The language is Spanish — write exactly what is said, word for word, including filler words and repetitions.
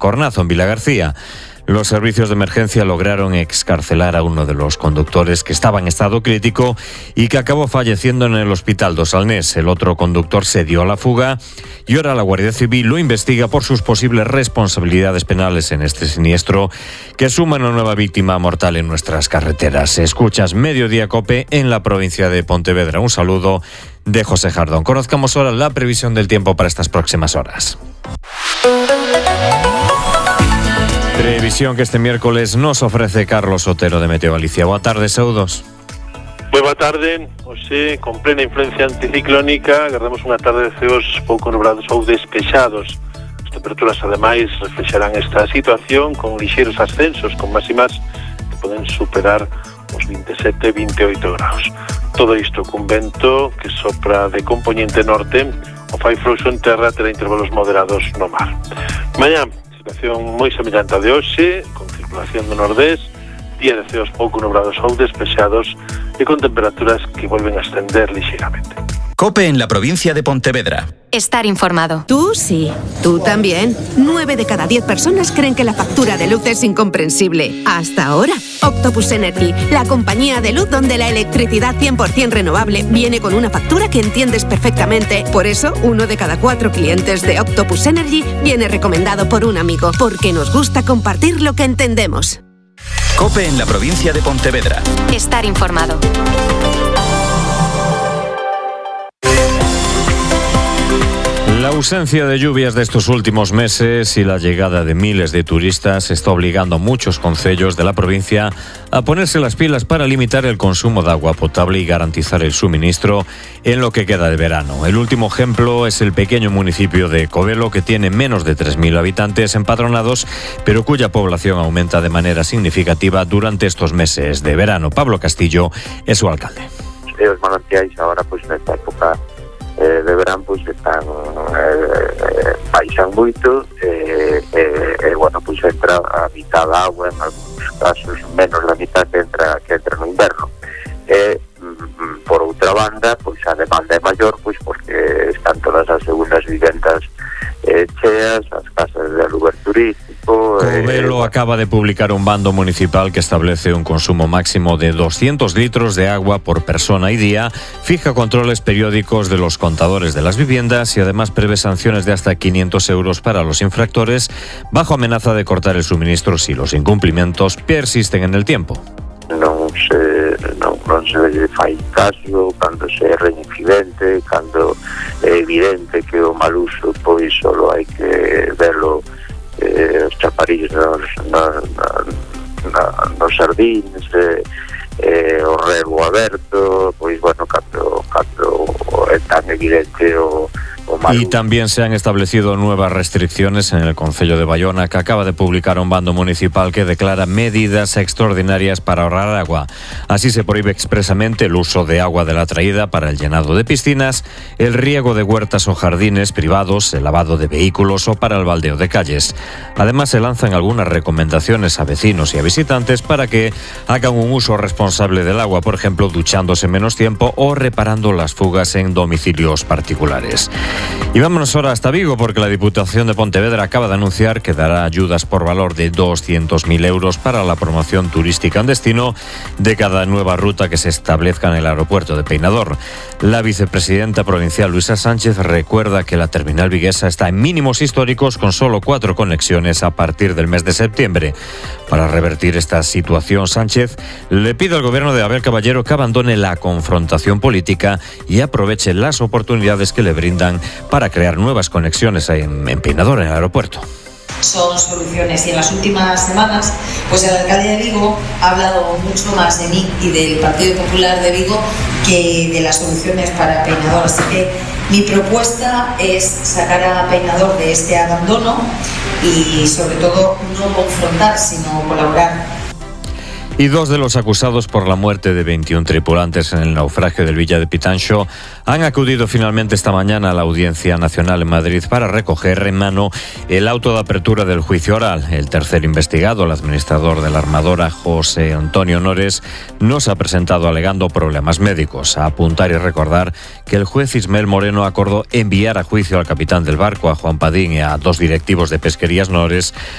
Cornazo, en Vilagarcía. Los servicios de emergencia lograron excarcelar a uno de los conductores que estaba en estado crítico y que acabó falleciendo en el hospital do Salnés. El otro conductor se dio a la fuga y ahora la Guardia Civil lo investiga por sus posibles responsabilidades penales en este siniestro que suma una nueva víctima mortal en nuestras carreteras. Escuchas Mediodía Cope en la provincia de Pontevedra. Un saludo de José Jardón. Conozcamos ahora la previsión del tiempo para estas próximas horas. Previsión que este miércoles nos ofrece Carlos Otero de Meteo Galicia. Boa tarde, saúdos. Boa tarde, hoxe con plena influencia anticiclónica agarramos unha tarde de ceos pouco nublados ou despexados. As temperaturas ademais reflexarán esta situación con lixeiros ascensos, con máximas que poden superar os veintisiete, veintioito graus. Todo isto cun vento que sopra de componente norte, o fai fluxo en terra terá intervalos moderados no mar. Mañá, situación moi semellante a de hoxe, con circulación do nordés, día de ceos pouco nublados ou despexados e con temperaturas que volven a ascender lixeiramente. COPE en la provincia de Pontevedra. Estar informado. Tú sí, tú también. Nueve de cada diez personas creen que la factura de luz es incomprensible. Hasta ahora. Octopus Energy, la compañía de luz donde la electricidad cien por ciento renovable viene con una factura que entiendes perfectamente. Por eso, uno de cada cuatro clientes de Octopus Energy viene recomendado por un amigo, porque nos gusta compartir lo que entendemos. COPE en la provincia de Pontevedra. Estar informado. La ausencia de lluvias de estos últimos meses y la llegada de miles de turistas está obligando a muchos concellos de la provincia a ponerse las pilas para limitar el consumo de agua potable y garantizar el suministro en lo que queda de verano. El último ejemplo es el pequeño municipio de Covelo, que tiene menos de tres mil habitantes empadronados, pero cuya población aumenta de manera significativa durante estos meses de verano. Pablo Castillo es su alcalde. Los manantiais ahora, pues en esta época Eh, de verán, pois pues, están eh, baixan moito e, eh, eh, bueno, pois pues, entra a mitad da agua, en algúns casos menos da mitad que entra, que entra no inverno. E, mm, por outra banda, pois pues, a demanda é maior, pois pues, porque están todas as segundas vivendas eh, cheas, as casas de aluguer turístico. Covelo eh, acaba de publicar un bando municipal que establece un consumo máximo de doscientos litros de agua por persona y día, fija controles periódicos de los contadores de las viviendas y además prevé sanciones de hasta quinientos euros para los infractores, bajo amenaza de cortar el suministro si los incumplimientos persisten en el tiempo. Non se, non, non se fai caso cando se é reincidente, cando é evidente que o mal uso, pois solo hai que verlo eh, os chaparillos nos, nos, nos, nos sardines, eh, eh, o rego aberto, pois bueno, cando, cando é tan evidente o Y también se han establecido nuevas restricciones en el concello de Bayona, que acaba de publicar un bando municipal que declara medidas extraordinarias para ahorrar agua. Así se prohíbe expresamente el uso de agua de la traída para el llenado de piscinas, el riego de huertas o jardines privados, el lavado de vehículos o para el baldeo de calles. Además, se lanzan algunas recomendaciones a vecinos y a visitantes para que hagan un uso responsable del agua, por ejemplo, duchándose menos tiempo o reparando las fugas en domicilios particulares. Y vámonos ahora hasta Vigo, porque la Diputación de Pontevedra acaba de anunciar que dará ayudas por valor de doscientos mil euros para la promoción turística en destino de cada nueva ruta que se establezca en el aeropuerto de Peinador. La vicepresidenta provincial Luisa Sánchez recuerda que la terminal viguesa está en mínimos históricos, con solo cuatro conexiones a partir del mes de septiembre. Para revertir esta situación, Sánchez le pide al gobierno de Abel Caballero que abandone la confrontación política y aproveche las oportunidades que le brindan para crear nuevas conexiones en, en Peinador, en el aeropuerto. Son soluciones, y en las últimas semanas pues el alcalde de Vigo ha hablado mucho más de mí y del Partido Popular de Vigo que de las soluciones para Peinador, así que mi propuesta es sacar a Peinador de este abandono y sobre todo no confrontar, sino colaborar. Y dos de los acusados por la muerte de veintiún tripulantes en el naufragio del Villa de Pitanxo han acudido finalmente esta mañana a la Audiencia Nacional en Madrid para recoger en mano el auto de apertura del juicio oral. El tercer investigado, el administrador de la armadora José Antonio Nores, no se ha presentado alegando problemas médicos. A apuntar y recordar que el juez Ismael Moreno acordó enviar a juicio al capitán del barco, a Juan Padín, y a dos directivos de Pesquerías Nores